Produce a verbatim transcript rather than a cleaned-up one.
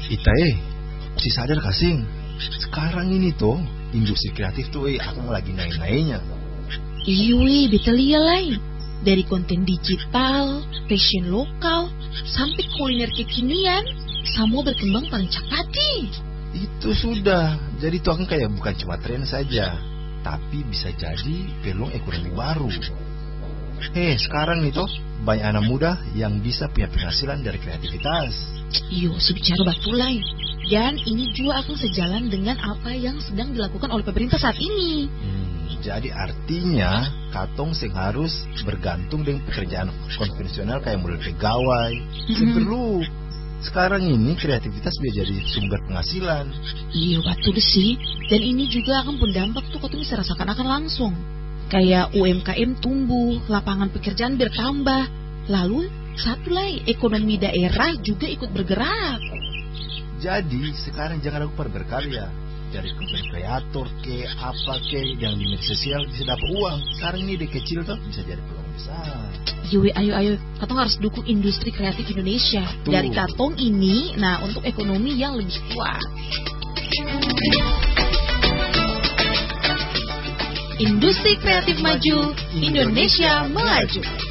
Itae, si sadar kasing. Sekarang ini tuh industri kreatif tuh eh aku lagi naik-naiknya. Iya, betul ya lain. Dari konten digital, fashion lokal, sampai kuliner kekinian, semua berkembang paling cepat. Itu sudah. Jadi tuh kan kayak bukan cuma tren saja, tapi bisa jadi peluang ekonomi baru. Hei, sekarang nih toh banyak anak muda yang bisa punya penghasilan dari kreativitas. Iyo, sebicara betul lain. Dan ini juga akan sejalan dengan apa yang sedang dilakukan oleh pemerintah saat ini. Hmm, jadi artinya katong sing harus bergantung dengan pekerjaan konvensional kayak model pegawai. Mm-hmm. Perlu. Sekarang ini kreativitas bisa jadi sumber penghasilan. Iya betul sih. Dan ini juga akan berdampak tuh kau tuh bisa rasakan akan langsung. Kayak U M K M tumbuh, lapangan pekerjaan bertambah. Lalu satu lagi ekonomi daerah juga ikut bergerak. Jadi sekarang jangan ragu pada berkarya. Dari konten kreator ke apa ke yang di media sosial bisa dapat uang. Sekarang ini di kecil tuh bisa jadi peluang besar. Yui, ayo ayo, katong harus dukung industri kreatif Indonesia. Tuh. Dari katong ini, nah untuk ekonomi yang lebih kuat. Industri kreatif maju, Indonesia melaju.